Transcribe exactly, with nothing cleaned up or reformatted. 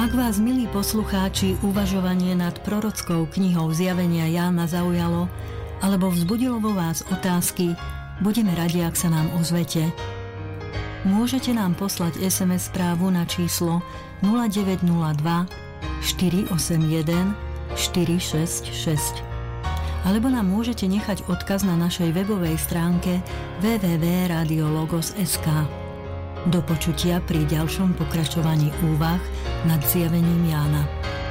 Ak vás, milí poslucháči, uvažovanie nad prorockou knihou Zjavenia Jána zaujalo alebo vzbudilo vo vás otázky, budeme radi, ak sa nám ozvete. Môžete nám poslať es em es správu na číslo nula deväť nula dva štyri osem jeden štyri šesť šesť alebo nám môžete nechať odkaz na našej webovej stránke w w w bodka radio logos bodka es ká. Do počutia pri ďalšom pokračovaní úvah nad Zjavením Jána.